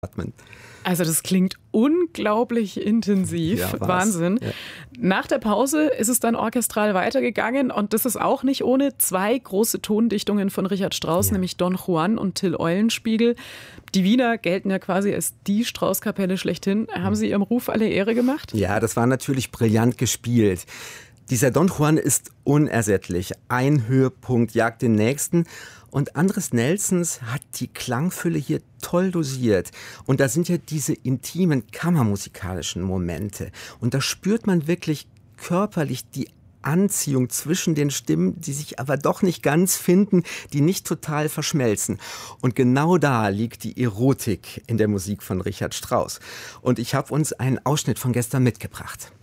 atmen. Also das klingt unglaublich intensiv. Ja, Wahnsinn. Ja. Nach der Pause ist es dann orchestral weitergegangen und das ist auch nicht ohne 2 große Tondichtungen von Richard Strauss, nämlich Don Juan und Till Eulenspiegel. Die Wiener gelten ja quasi als die Strauss-Kapelle schlechthin. Haben Sie Ihrem Ruf alle Ehre gemacht? Ja, das war natürlich brillant gespielt. Dieser Don Juan ist unersättlich. Ein Höhepunkt jagt den nächsten. Und Andres Nelsons hat die Klangfülle hier toll dosiert. Und da sind ja diese intimen kammermusikalischen Momente. Und da spürt man wirklich körperlich die Anziehung zwischen den Stimmen, die sich aber doch nicht ganz finden, die nicht total verschmelzen. Und genau da liegt die Erotik in der Musik von Richard Strauss. Und ich habe uns einen Ausschnitt von gestern mitgebracht.